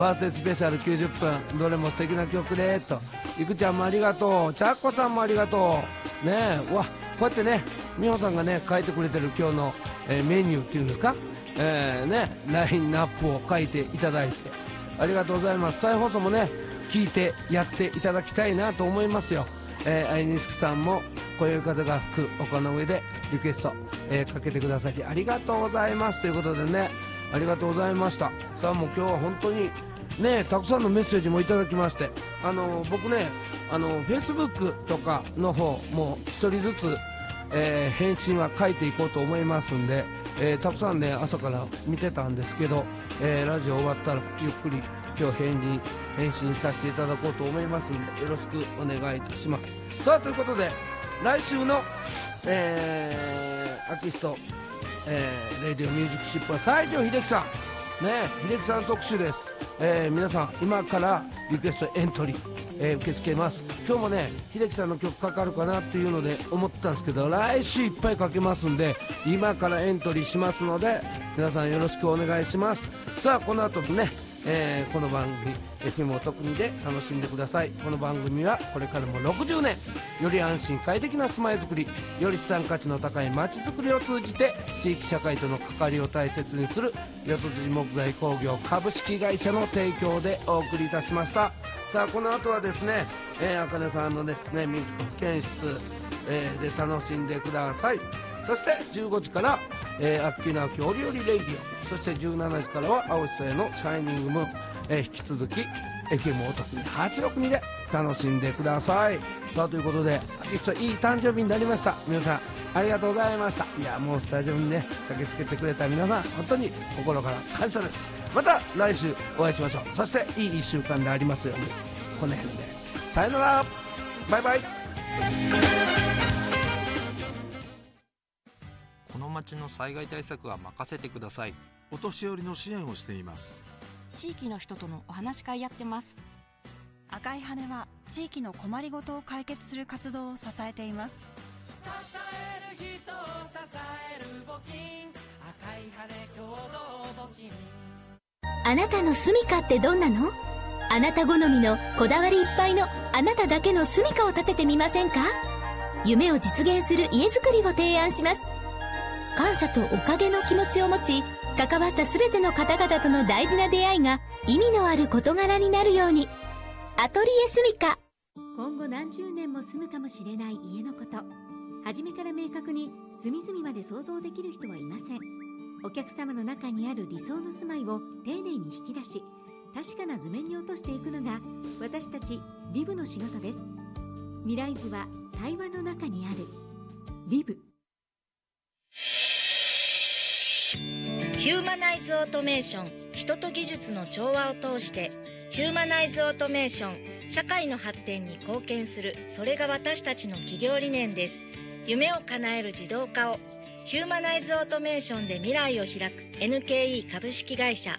バースデースペシャル90分どれも素敵な曲でと、いくちゃんもありがとう、ちゃっこさんもありがとうね。うわ、こうやってね美穂さんがね書いてくれてる今日の、メニューっていうんですか、ね、ラインナップを書いていただいてありがとうございます。再放送もね聞いてやっていただきたいなと思いますよ。愛錦さんも今宵風が吹く丘の上でリクエスト、かけてくださりありがとうございますということでね、ありがとうございました。さあもう今日は本当にねたくさんのメッセージもいただきまして、僕ねFacebook とかの方もう一人ずつ、返信は書いていこうと思いますんで、たくさんね朝から見てたんですけど、ラジオ終わったらゆっくり今日返信させていただこうと思いますんでよろしくお願いいたします。さあということで来週の、アーティスト、レディオミュージックシップは西城秀樹さんね、秀樹さん特集です。皆さん今からリクエストエントリー、受け付けます。今日もね秀樹さんの曲かかるかなっていうので思ってたんですけど、来週いっぱいかけますんで今からエントリーしますので皆さんよろしくお願いします。さあこの後もね、この番組 FM お得にで楽しんでください。この番組はこれからも60年より安心快適な住まいづくり、より資産価値の高い街づくりを通じて地域社会との関わりを大切にする四辻木材工業株式会社の提供でお送りいたしました。さあこの後はですね、あかねさんのですねミュージック保健室、で楽しんでください。そして15時から、アッキーナオキオリオリレイディオ、そして17時からは青瀬のシャイニングムーン、引き続き FM お得に862で楽しんでください。さあということで一応いい誕生日になりました。皆さんありがとうございました。いやもうスタジオにね駆けつけてくれた皆さん本当に心から感謝です。また来週お会いしましょう。そしていい1週間でありますように。この辺でさよなら、バイバイ。 この町の災害対策は任せてください。 お年寄りの支援をしています。 地域の人とのお話し会やってます。 赤い羽は地域の困りごとを解決する活動を支えています。 支える人を支える募金、赤い羽共同募金。 あなたの住みかってどんなの？あなた好みのこだわりいっぱいのあなただけの住みかを建ててみませんか？夢を実現する家づくりを提案します。感謝とおかげの気持ちを持ち、関わったすべての方々との大事な出会いが意味のある事柄になるように。アトリエ住みか。 今後何十年も住むかもしれない家のこと、初めから明確に隅々まで想像できる人はいません。お客様の中にある理想の住まいを丁寧に引き出し、確かな図面に落としていくのが私たちリブの仕事です。未来図は対話の中にある。リブ。 ヒューマナイズオートメーション、人と技術の調和を通してヒューマナイズオートメーション、社会の発展に貢献する、それが私たちの企業理念です。夢を叶える自動化をヒューマナイズオートメーションで未来を開く NKE 株式会社。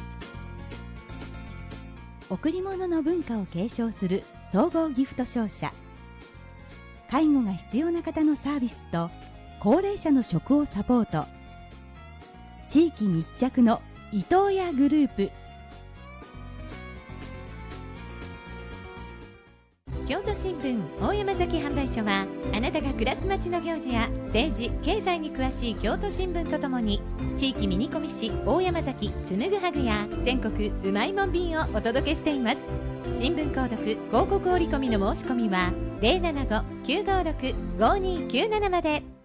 贈り物の文化を継承する総合ギフト商社。介護が必要な方のサービスと高齢者の食をサポート。地域密着の伊東屋グループ。 京都新聞大山崎販売所は、あなたが暮らす町の行事や政治経済に詳しい京都新聞とともに、地域ミニコミ誌大山崎紡ぐハグや全国うまいもん便をお届けしています。新聞購読広告折り込みの申し込みは 075-956-5297 まで。